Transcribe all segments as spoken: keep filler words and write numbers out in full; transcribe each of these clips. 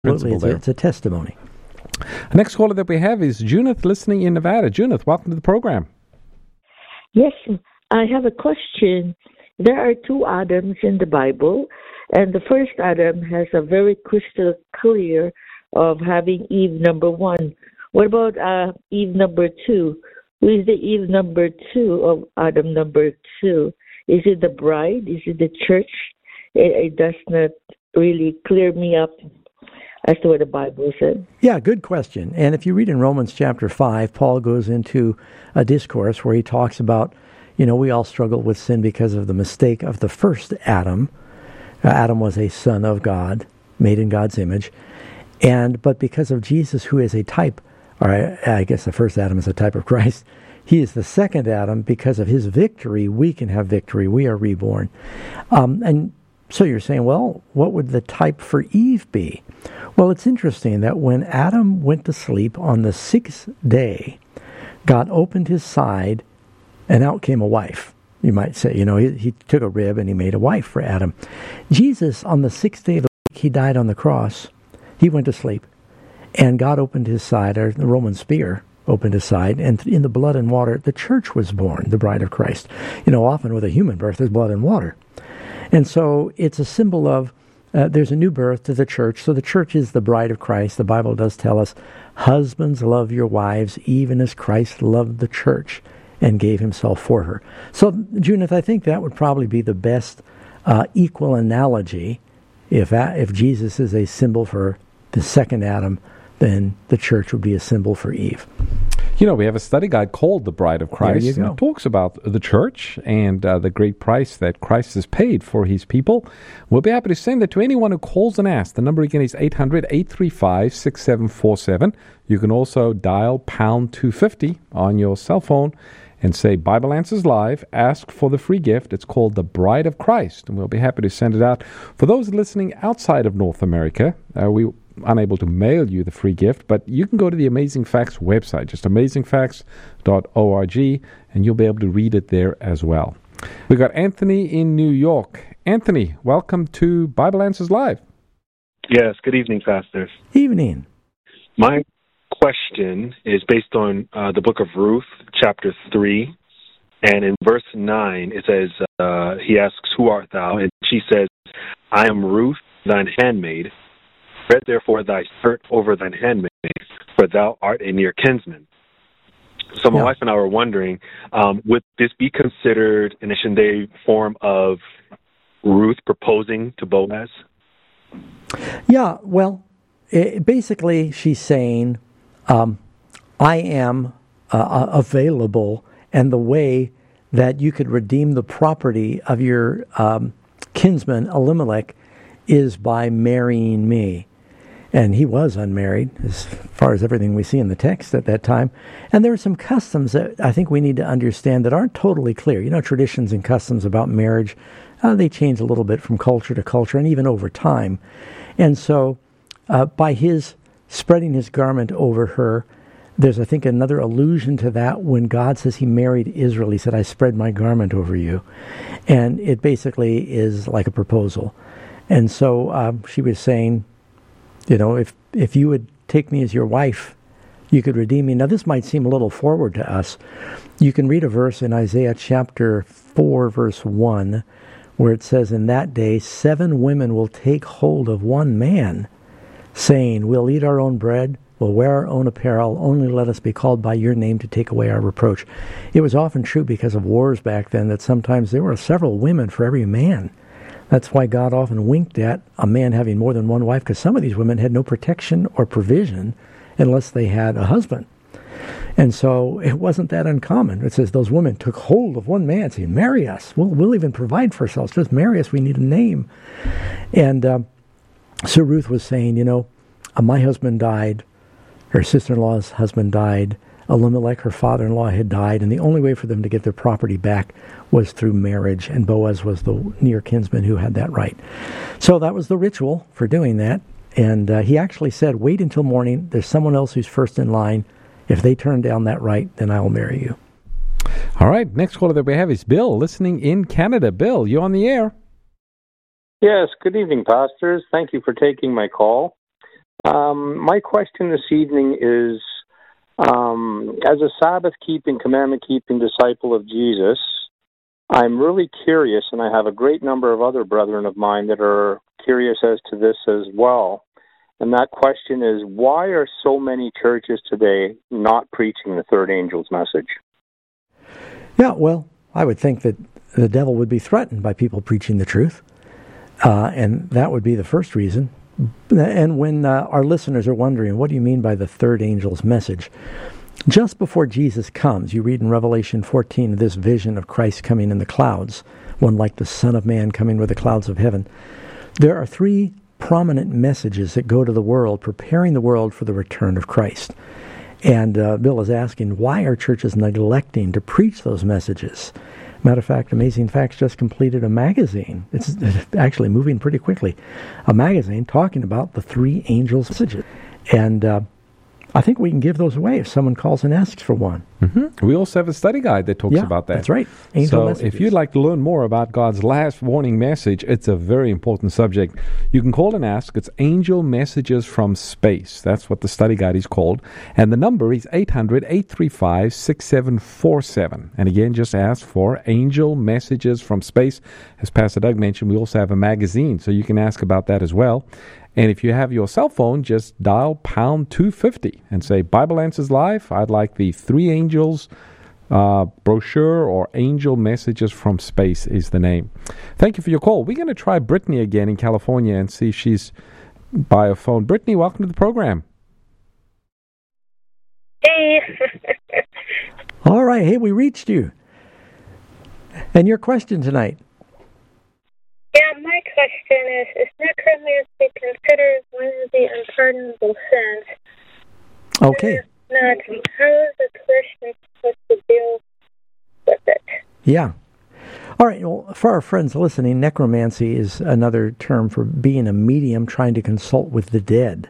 principle it's there. A, it's a testimony. The next caller that we have is Junith, listening in Nevada. Junith, welcome to the program. Yes, I have a question. There are two Adams in the Bible, and the first Adam has a very crystal clear of having Eve number one. What about uh, Eve number two? Who is the Eve number two of Adam number two? Is it the bride? Is it the church? It, it does not really clear me up as to what the Bible said. Yeah, good question. And if you read in Romans chapter five, Paul goes into a discourse where he talks about, you know, we all struggle with sin because of the mistake of the first Adam. Uh, Adam was a son of God, made in God's image. And but because of Jesus, who is a type, or I, I guess the first Adam is a type of Christ, he is the second Adam. Because of his victory, we can have victory. We are reborn. Um, and so you're saying, well, what would the type for Eve be? Well, it's interesting that when Adam went to sleep on the sixth day, God opened his side, and out came a wife. You might say, you know, he, he took a rib and he made a wife for Adam. Jesus, on the sixth day of the week, he died on the cross. He went to sleep, and God opened his side, or the Roman spear opened his side, and in the blood and water, the church was born, the bride of Christ. You know, often with a human birth, there's blood and water. And so it's a symbol of Uh, there's a new birth to the church. So the church is the bride of Christ. The Bible does tell us, husbands, love your wives, even as Christ loved the church and gave himself for her. So, Junith, I think that would probably be the best uh, equal analogy. If if Jesus is a symbol for the second Adam, then the church would be a symbol for Eve. You know, we have a study guide called The Bride of Christ. There you go. And it talks about the church and uh, the great price that Christ has paid for his people. We'll be happy to send that to anyone who calls and asks. The number again is eight hundred, eight three five, six seven four seven. You can also dial pound two fifty on your cell phone and say Bible Answers Live. Ask for the free gift. It's called The Bride of Christ, and we'll be happy to send it out. For those listening outside of North America, uh, we unable to mail you the free gift, but you can go to the Amazing Facts website, just amazing facts dot org, and you'll be able to read it there as well. We've got Anthony in New York. Anthony, welcome to Bible Answers Live. Yes, good evening, pastors. Evening. My question is based on uh, the book of Ruth, chapter three, and in verse nine, it says, uh, he asks, who art thou? And she says, I am Ruth, thine handmaid. Spread therefore thy skirt over thine handmaid, for thou art a near kinsman. So my yeah. wife and I were wondering, um, would this be considered an Ancient Day form of Ruth proposing to Boaz? Yeah, well, it, basically she's saying, um, I am uh, available, and the way that you could redeem the property of your um, kinsman Elimelech is by marrying me. And he was unmarried, as far as everything we see in the text at that time. And there are some customs that I think we need to understand that aren't totally clear. You know, traditions and customs about marriage, uh, they change a little bit from culture to culture and even over time. And so uh, by his spreading his garment over her, there's, I think, another allusion to that when God says he married Israel. He said, I spread my garment over you. And it basically is like a proposal. And so um, she was saying, you know, if if you would take me as your wife, you could redeem me. Now, this might seem a little forward to us. You can read a verse in Isaiah chapter four, verse one, where it says, in that day, seven women will take hold of one man, saying, we'll eat our own bread, we'll wear our own apparel, only let us be called by your name to take away our reproach. It was often true because of wars back then that sometimes there were several women for every man. That's why God often winked at a man having more than one wife, because some of these women had no protection or provision unless they had a husband. And so it wasn't that uncommon. It says those women took hold of one man, saying, marry us. We'll, we'll even provide for ourselves. Just marry us. We need a name. And um, so Ruth was saying, you know, uh, my husband died. Her sister-in-law's husband died. Elimelech, her father-in-law, had died, and the only way for them to get their property back was through marriage, and Boaz was the near kinsman who had that right. So that was the ritual for doing that, and uh, he actually said, wait until morning, there's someone else who's first in line. If they turn down that right, then I will marry you. All right, next caller that we have is Bill, listening in Canada. Bill, you're on the air. Yes, good evening, pastors. Thank you for taking my call. Um, my question this evening is, um, as a Sabbath-keeping, commandment-keeping disciple of Jesus, I'm really curious, and I have a great number of other brethren of mine that are curious as to this as well. And that question is, why are so many churches today not preaching the third angel's message? Yeah, well, I would think that the devil would be threatened by people preaching the truth, uh, and that would be the first reason. And when uh, our listeners are wondering, what do you mean by the third angel's message? Just before Jesus comes, you read in Revelation fourteen this vision of Christ coming in the clouds, one like the Son of Man coming with the clouds of heaven. There are three prominent messages that go to the world, preparing the world for the return of Christ. And uh, Bill is asking, why are churches neglecting to preach those messages? Matter of fact, Amazing Facts just completed a magazine. It's actually moving pretty quickly. A magazine talking about the three angels' messages. And uh, I think we can give those away if someone calls and asks for one. Mm-hmm. We also have a study guide that talks yeah, about that. That's right. Angel so messages. If you'd like to learn more about God's last warning message, it's a very important subject. You can call and ask. It's Angel Messages from Space. That's what the study guide is called. And the number is eight hundred, eight three five, six seven four seven. And again, just ask for Angel Messages from Space. As Pastor Doug mentioned, we also have a magazine, so you can ask about that as well. And if you have your cell phone, just dial pound two fifty and say, Bible Answers Live, I'd like the Three Angels uh, brochure, or Angel Messages from Space is the name. Thank you for your call. We're going to try Brittany again in California and see if she's by a phone. Brittany, welcome to the program. Hey. All right. Hey, we reached you. And your question tonight? Yeah, my question is, is necromancy considered one of the unpardonable sins? Okay. If not, how is a Christian supposed to deal with it? Yeah. All right. Well, for our friends listening, necromancy is another term for being a medium trying to consult with the dead.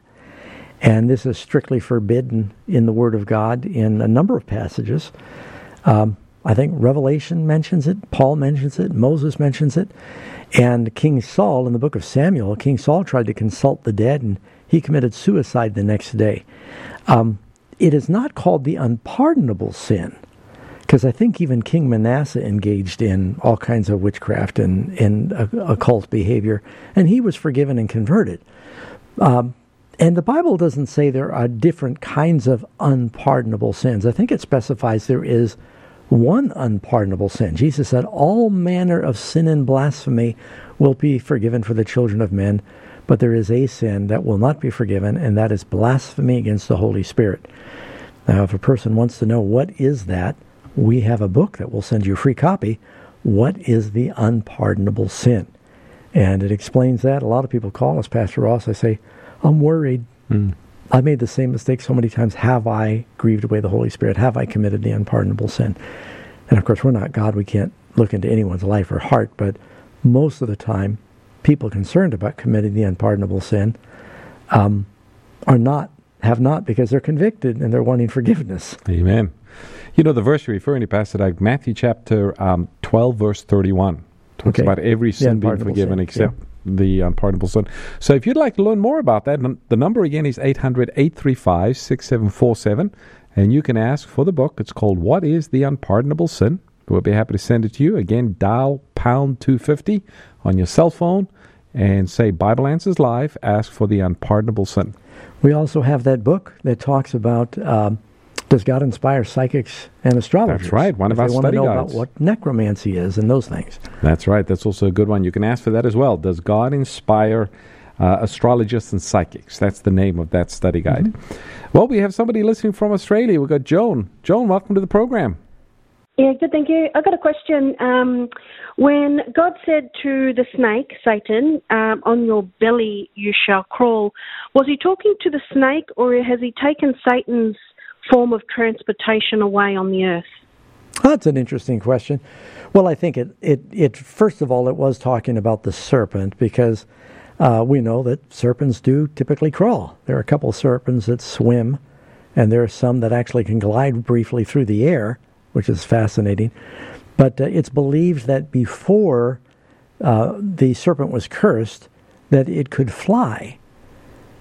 And this is strictly forbidden in the Word of God in a number of passages. Um, I think Revelation mentions it, Paul mentions it, Moses mentions it. And King Saul, in the book of Samuel, King Saul tried to consult the dead, and he committed suicide the next day. Um, it is not called the unpardonable sin, because I think even King Manasseh engaged in all kinds of witchcraft and, and uh, occult behavior, and he was forgiven and converted. Um, and the Bible doesn't say there are different kinds of unpardonable sins. I think it specifies there is one unpardonable sin. Jesus said, all manner of sin and blasphemy will be forgiven for the children of men, but there is a sin that will not be forgiven, and that is blasphemy against the Holy Spirit. Now, if a person wants to know what is that, we have a book that will send you a free copy, What is the Unpardonable Sin? And it explains that. A lot of people call us, Pastor Ross, I say, I'm worried. Mm. I made the same mistake so many times. Have I grieved away the Holy Spirit? Have I committed the unpardonable sin? And of course, we're not God. We can't look into anyone's life or heart. But most of the time, people concerned about committing the unpardonable sin um, are not, have not, because they're convicted and they're wanting forgiveness. Amen. You know, the verse you're referring to, Pastor Doug, Matthew chapter um, twelve, verse thirty-one, talks okay. about every sin being forgiven sin. except yeah. the unpardonable sin. So if you'd like to learn more about that, the number again is eight hundred, eight three five, six seven four seven, and you can ask for the book. It's called What is the Unpardonable Sin? We'll be happy to send it to you. Again, dial pound two fifty on your cell phone and say Bible Answers Live, ask for the unpardonable sin. We also have that book that talks about um, does God inspire psychics and astrologers? That's right, one of our study guides. They want to know about what necromancy is and those things. That's right, that's also a good one. You can ask for that as well. Does God inspire uh, astrologists and psychics? That's the name of that study guide. Mm-hmm. Well, we have somebody listening from Australia. We've got Joan. Joan, welcome to the program. Yeah, good, thank you. I've got a question. Um, when God said to the snake, Satan, um, on your belly you shall crawl, was he talking to the snake, or has he taken Satan's form of transportation away on the earth? That's an interesting question. Well, I think it, it, it first of all, it was talking about the serpent, because uh, we know that serpents do typically crawl. There are a couple of serpents that swim, and there are some that actually can glide briefly through the air, which is fascinating. But uh, it's believed that before uh, the serpent was cursed, that it could fly.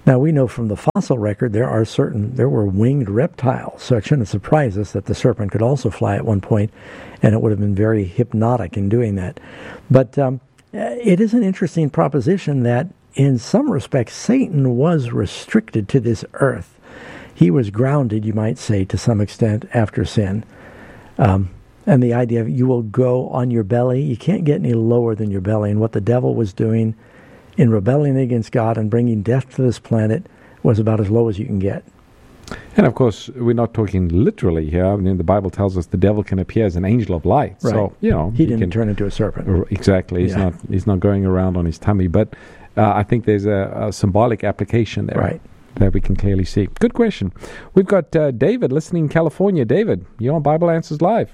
Now, we know from the fossil record there are certain, there were winged reptiles, so it shouldn't surprise us that the serpent could also fly at one point, and it would have been very hypnotic in doing that. But um, it is an interesting proposition that in some respects Satan was restricted to this earth. He was grounded, you might say, to some extent after sin. Um, and the idea of you will go on your belly, you can't get any lower than your belly, and what the devil was doing in rebelling against God and bringing death to this planet was about as low as you can get. And of course, we're not talking literally here. I mean, the Bible tells us the devil can appear as an angel of light. Right. So, you know, he, he didn't can, turn into a serpent. Exactly. He's yeah. not he's not going around on his tummy. But uh, I think there's a, a symbolic application there right. that we can clearly see. Good question. We've got uh, David listening in California. David, you're on Bible Answers Live.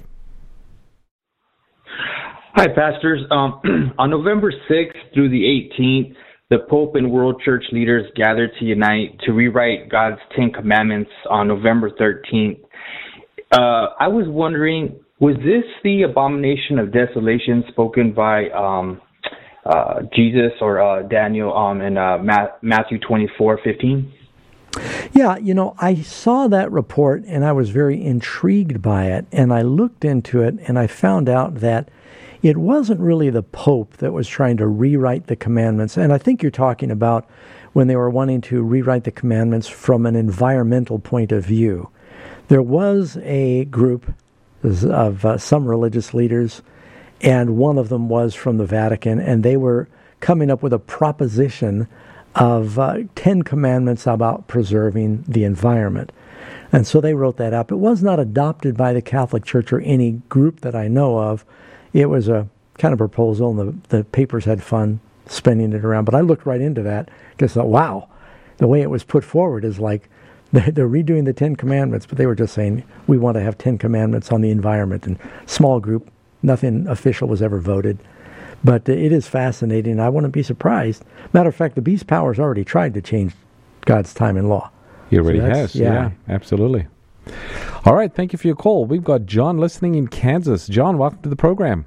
Hi, pastors. Um, on November sixth through the eighteenth, the Pope and world church leaders gathered to unite to rewrite God's Ten Commandments on November thirteenth. Uh, I was wondering, was this the abomination of desolation spoken by um, uh, Jesus or uh, Daniel um, in uh, Matthew twenty-four fifteen? Yeah, you know, I saw that report and I was very intrigued by it, and I looked into it and I found out that it wasn't really the Pope that was trying to rewrite the commandments. And I think you're talking about when they were wanting to rewrite the commandments from an environmental point of view. There was a group of uh, some religious leaders, and one of them was from the Vatican, and they were coming up with a proposition of uh, Ten Commandments about preserving the environment. And so they wrote that up. It was not adopted by the Catholic Church or any group that I know of. It was a kind of proposal, and the, the papers had fun spinning it around. But I looked right into that because I thought, wow, the way it was put forward is like they're, they're redoing the Ten Commandments, but they were just saying, we want to have Ten Commandments on the environment. And small group, nothing official was ever voted. But it is fascinating. I wouldn't be surprised. Matter of fact, the beast power's already tried to change God's time and law. He already so has. Yeah. yeah, absolutely. All right, thank you for your call. We've got John listening in Kansas. John, welcome to the program.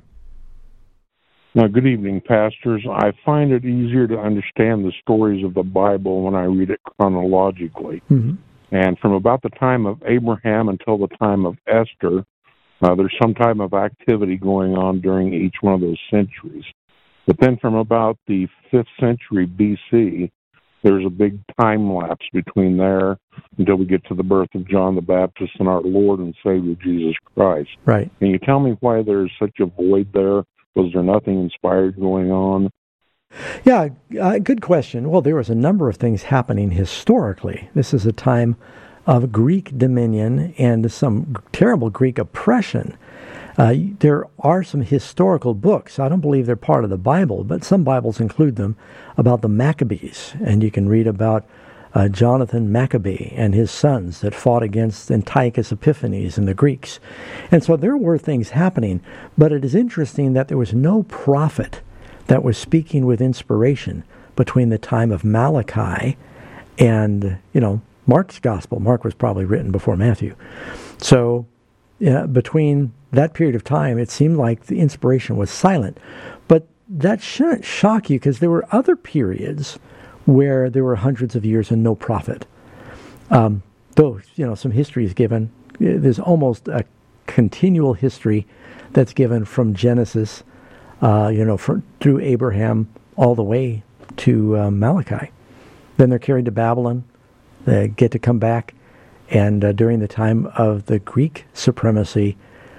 Now, good evening, pastors. I find it easier to understand the stories of the Bible when I read it chronologically. Mm-hmm. And from about the time of Abraham until the time of Esther, uh, there's some type of activity going on during each one of those centuries. But then from about the fifth century B C, there's a big time lapse between there until we get to the birth of John the Baptist and our Lord and Savior Jesus Christ. Right. Can you tell me why there's such a void there? Was there nothing inspired going on? Yeah, uh, good question. Well, there was a number of things happening historically. This is a time of Greek dominion and some terrible Greek oppression. Uh, there are some historical books. I don't believe they're part of the Bible, but some Bibles include them, about the Maccabees. And you can read about uh, Jonathan Maccabee and his sons that fought against Antiochus Epiphanes and the Greeks. And so there were things happening, but it is interesting that there was no prophet that was speaking with inspiration between the time of Malachi and, you know, Mark's gospel. Mark was probably written before Matthew. So uh, between that period of time, it seemed like the inspiration was silent. But that shouldn't shock you, because there were other periods where there were hundreds of years and no prophet. Um, though, you know, some history is given. There's almost a continual history that's given from Genesis, uh, you know, for, through Abraham all the way to uh, Malachi. Then they're carried to Babylon. They get to come back. And uh, during the time of the Greek supremacy,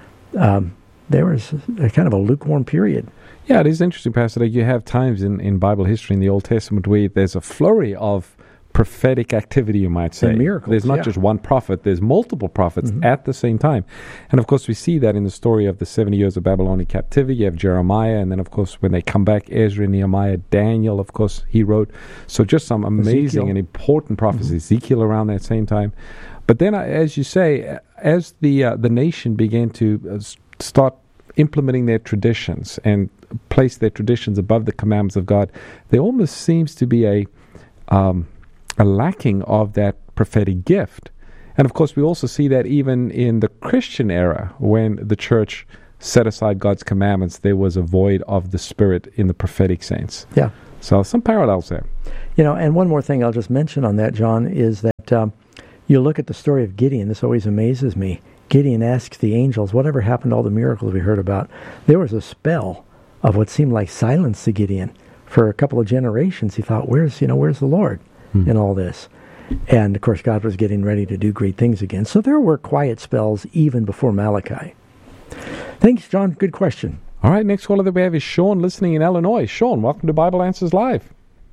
um, there was a kind of a lukewarm period. Yeah, it is interesting, Pastor, that you have times in, in Bible history in the Old Testament where there's a flurry of prophetic activity, you might say. And miracles, There's not yeah. just one prophet, there's multiple prophets Mm-hmm. at the same time. And of course, we see that in the story of the seventy years of Babylonian captivity. You have Jeremiah, and then of course, when they come back, Ezra, Nehemiah, Daniel, of course, he wrote. So just some amazing Ezekiel. and important prophecies. Mm-hmm. Ezekiel around that same time. But then, uh, as you say, as the uh, the nation began to uh, start implementing their traditions and place their traditions above the commandments of God, there almost seems to be a um, a lacking of that prophetic gift. And of course, we also see that even in the Christian era, when the church set aside God's commandments, there was a void of the Spirit in the prophetic sense. Yeah. So some parallels there. You know, and one more thing I'll just mention on that, John, is that um, you look at the story of Gideon. This always amazes me. Gideon asks the angels, whatever happened to all the miracles we heard about? There was a spell of what seemed like silence to Gideon. For a couple of generations, he thought, where's, you know, where's the Lord hmm. in all this? And, of course, God was getting ready to do great things again. So there were quiet spells even before Malachi. Thanks, John. Good question. All right, next caller that we have is Sean, listening in Illinois. Sean, welcome to Bible Answers Live.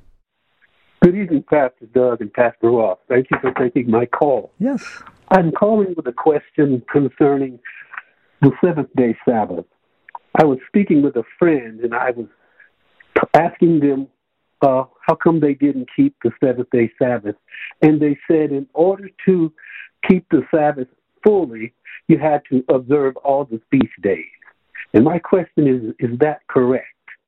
Good evening, Pastor Doug and Pastor Ross. Thank you for taking my call. Yes. I'm calling with a question concerning the seventh-day Sabbath. I was speaking with a friend, and I was asking them uh, how come they didn't keep the seventh-day Sabbath. And they said in order to keep the Sabbath fully, you had to observe all the feast days. And my question is, is that correct?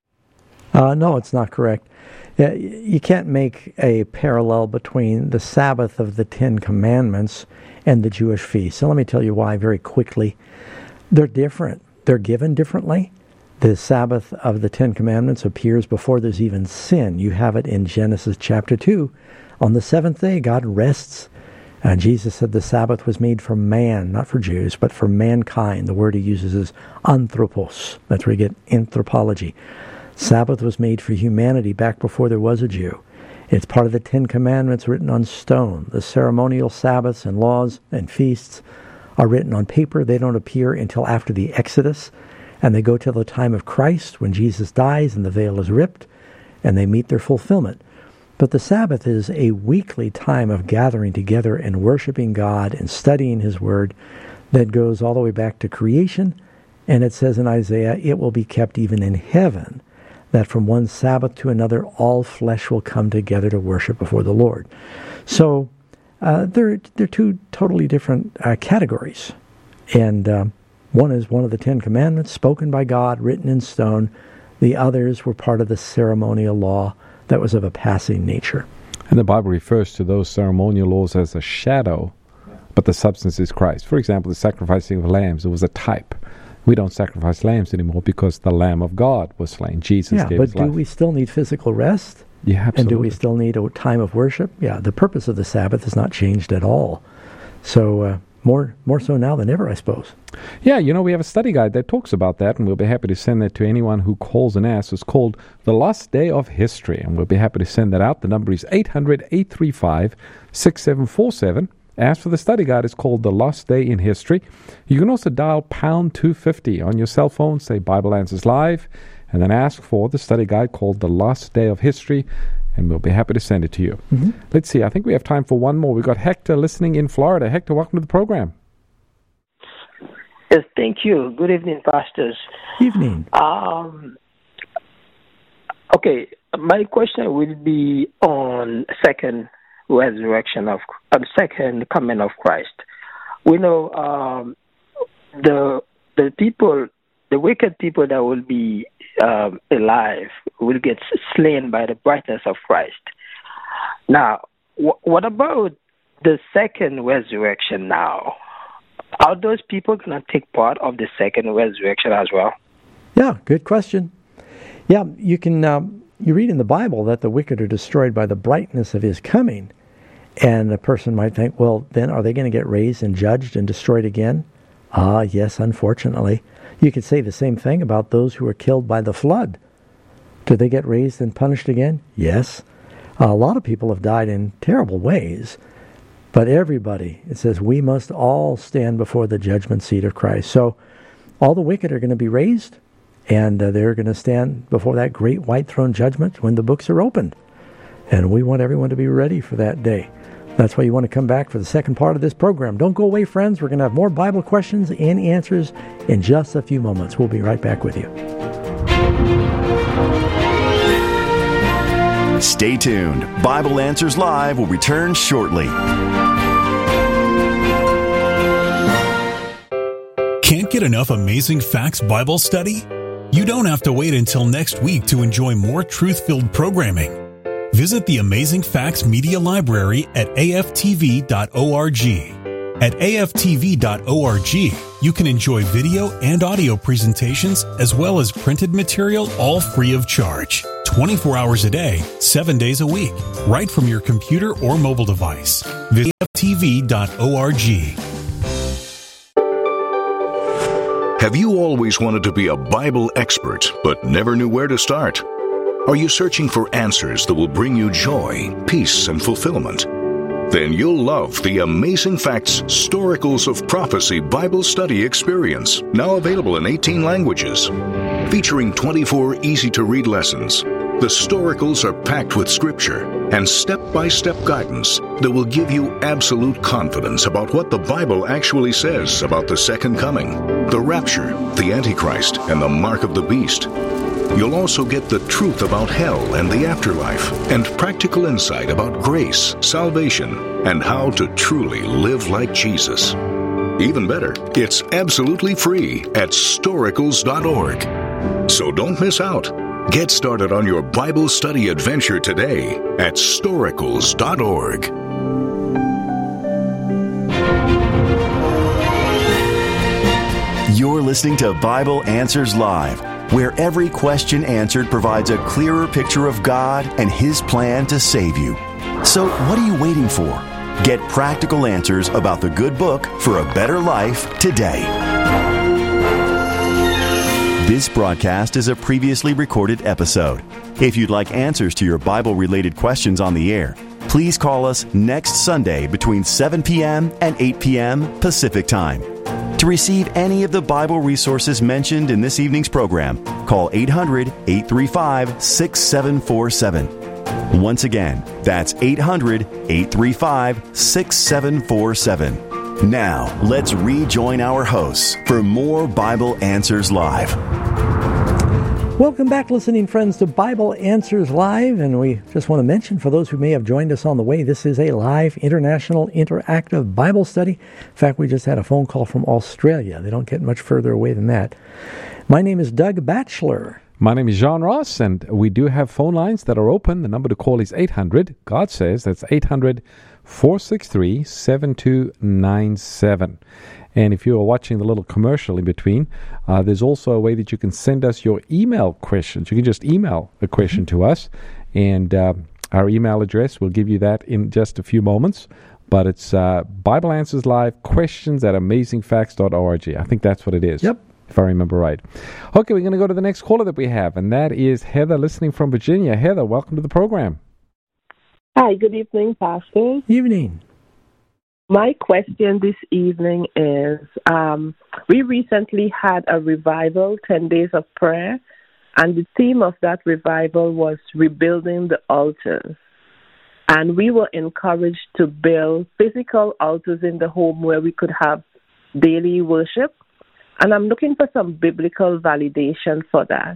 Uh, no, it's not correct. Uh, you can't make a parallel between the Sabbath of the Ten Commandments and the Jewish feast. So let me tell you why very quickly. They're different. They're given differently. The Sabbath of the Ten Commandments appears before there's even sin. You have it in Genesis chapter two. On the seventh day, God rests. Uh, Jesus said the Sabbath was made for man, not for Jews, but for mankind. The word he uses is anthropos. That's where you get anthropology. Sabbath was made for humanity back before there was a Jew. It's part of the Ten Commandments written on stone. The ceremonial Sabbaths and laws and feasts are written on paper. They don't appear until after the Exodus, and they go till the time of Christ when Jesus dies and the veil is ripped, and they meet their fulfillment. But the Sabbath is a weekly time of gathering together and worshiping God and studying His Word that goes all the way back to creation, and it says in Isaiah, it will be kept even in heaven, that from one Sabbath to another, all flesh will come together to worship before the Lord. So uh, they're, they're two totally different uh, categories. And um, one is one of the Ten Commandments, spoken by God, written in stone. The others were part of the ceremonial law that was of a passing nature. And the Bible refers to those ceremonial laws as a shadow, but the substance is Christ. For example, the sacrificing of lambs, it was a type. We don't sacrifice lambs anymore because the Lamb of God was slain. Jesus yeah, gave but his life. do we still need physical rest? Yeah, absolutely. And do we still need a time of worship? Yeah, the purpose of the Sabbath has not changed at all. So uh, more more so now than ever, I suppose. Yeah, you know, we have a study guide that talks about that, and we'll be happy to send that to anyone who calls and asks. It's called The Lost Day of History, and we'll be happy to send that out. The number is eight hundred, eight three five, six seven four seven. As for the study guide, it's called The Lost Day in History. You can also dial pound two fifty on your cell phone, say Bible Answers Live, and then ask for the study guide called The Lost Day of History, and we'll be happy to send it to you. Mm-hmm. Let's see, I think we have time for one more. We've got Hector listening in Florida. Hector, welcome to the program. Yes, thank you. Good evening, pastors. Evening. Um, okay, my question will be on second resurrection of uh, second coming of Christ. We know um, the the people, the wicked people that will be um, alive will get slain by the brightness of Christ. Now, wh- what about the second resurrection now? Are those people going to take part of the second resurrection as well? Yeah, good question. Yeah, you can um, you read in the Bible that the wicked are destroyed by the brightness of His coming. And a person might think, well, then are they going to get raised and judged and destroyed again? Ah, yes, unfortunately. You could say the same thing about those who were killed by the flood. Did they get raised and punished again? Yes. A lot of people have died in terrible ways. But everybody, it says, we must all stand before the judgment seat of Christ. So all the wicked are going to be raised, and uh, they're going to stand before that great white throne judgment when the books are opened. And we want everyone to be ready for that day. That's why you want to come back for the second part of this program. Don't go away, friends. We're going to have more Bible questions and answers in just a few moments. We'll be right back with you. Stay tuned. Bible Answers Live will return shortly. Can't get enough Amazing Facts Bible study? You don't have to wait until next week to enjoy more truth-filled programming. Visit the Amazing Facts Media Library at A F T V dot org. At A F T V dot org, you can enjoy video and audio presentations as well as printed material all free of charge, twenty-four hours a day, seven days a week, right from your computer or mobile device. Visit A F T V dot org. Have you always wanted to be a Bible expert, but never knew where to start? Are you searching for answers that will bring you joy, peace, and fulfillment? Then you'll love the Amazing Facts Storicals of Prophecy Bible Study Experience, now available in eighteen languages. Featuring twenty-four easy-to-read lessons, the Storicals are packed with scripture and step-by-step guidance that will give you absolute confidence about what the Bible actually says about the second coming, the rapture, the Antichrist, and the mark of the beast. You'll also get the truth about hell and the afterlife, and practical insight about grace, salvation, and how to truly live like Jesus. Even better, it's absolutely free at storicals dot org. So don't miss out. Get started on your Bible study adventure today at storicals dot org. You're listening to Bible Answers Live, where every question answered provides a clearer picture of God and His plan to save you. So what are you waiting for? Get practical answers about the good book for a better life today. This broadcast is a previously recorded episode. If you'd like answers to your Bible-related questions on the air, please call us next Sunday between seven p.m. and eight p.m. Pacific Time. To receive any of the Bible resources mentioned in this evening's program, call eight hundred, eight three five, six seven four seven. Once again, that's eight hundred, eight three five, six seven four seven. Now, let's rejoin our hosts for more Bible Answers Live. Welcome back, listening friends, to Bible Answers Live. And we just want to mention, for those who may have joined us on the way, this is a live international interactive Bible study. In fact, we just had a phone call from Australia. They don't get much further away than that. My name is Doug Batchelor. My name is John Ross, and we do have phone lines that are open. The number to call is eight hundred, God says, that's eight hundred, four six three, seven two nine seven. And if you are watching the little commercial in between, uh, there's also a way that you can send us your email questions. You can just email a question to us, and uh, our email address, we'll give you that in just a few moments. But it's uh, Bible Answers Live, questions at amazing facts dot org. I think that's what it is. Yep. If I remember right. Okay, we're going to go to the next caller that we have, and that is Heather, listening from Virginia. Heather, welcome to the program. Hi, good evening, Pastor. Evening. My question this evening is, um, we recently had a revival, ten days of prayer, and the theme of that revival was rebuilding the altars. And we were encouraged to build physical altars in the home where we could have daily worship. And I'm looking for some biblical validation for that.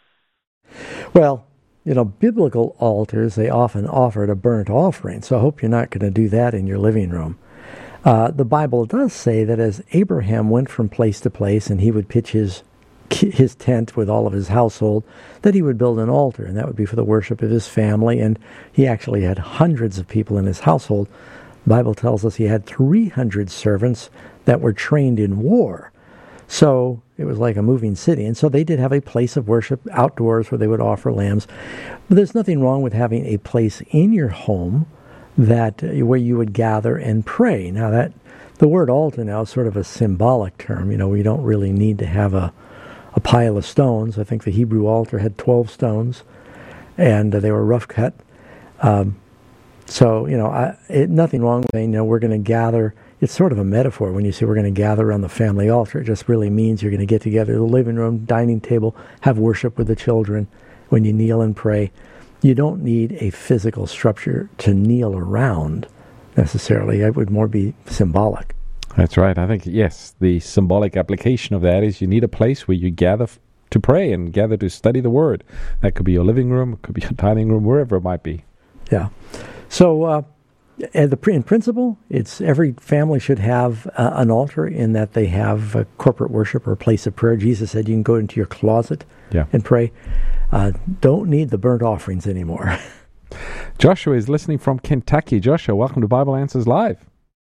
Well, you know, biblical altars, they often offered a burnt offering, so I hope you're not going to do that in your living room. Uh, the Bible does say that as Abraham went from place to place and he would pitch his his tent with all of his household, that he would build an altar, and that would be for the worship of his family, and he actually had hundreds of people in his household. The Bible tells us he had three hundred servants that were trained in war. So it was like a moving city. And so they did have a place of worship outdoors where they would offer lambs. But there's nothing wrong with having a place in your home that uh, where you would gather and pray. Now, that the word altar now is sort of a symbolic term. You know, we don't really need to have a, a pile of stones. I think the Hebrew altar had twelve stones, and uh, they were rough cut. Um, so, you know, I, it, nothing wrong with saying, you know, we're going to gather. It's sort of a metaphor when you say we're going to gather around the family altar. It just really means you're going to get together at the living room, dining table, have worship with the children when you kneel and pray. You don't need a physical structure to kneel around necessarily. It would more be symbolic. That's right. I think, yes, the symbolic application of that is you need a place where you gather f- to pray and gather to study the Word. That could be your living room, it could be your dining room, wherever it might be. Yeah. So, uh, And the, in principle, it's every family should have uh, an altar in that they have a corporate worship or a place of prayer. Jesus said you can go into your closet yeah. and pray. Uh, don't need the burnt offerings anymore. Joshua is listening from Kentucky. Joshua, welcome to Bible Answers Live.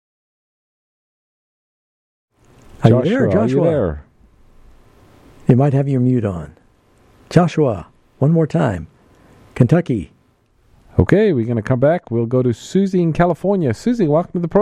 Are Joshua, you there, Joshua? Are you there? You might have your mute on. Joshua, one more time. Kentucky. Okay, we're going to come back. We'll go to Susie in California. Susie, welcome to the program.